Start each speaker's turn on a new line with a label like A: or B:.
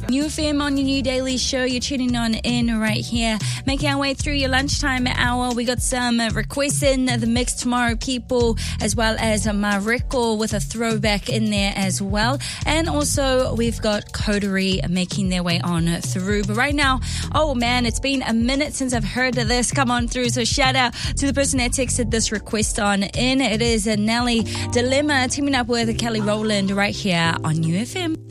A: New FM on your new daily show. You're tuning on in right here. Making our way through your lunchtime hour. We got some requests in the mix tomorrow, people, as well as Mariko with a throwback in there as well. And also we've got Coterie making their way on through. But right now, oh man, it's been a minute since I've heard of this. Come on through. So shout out to the person that texted this request on in. It is Nelly Dilemma teaming up with Kelly Rowland right here on New FM.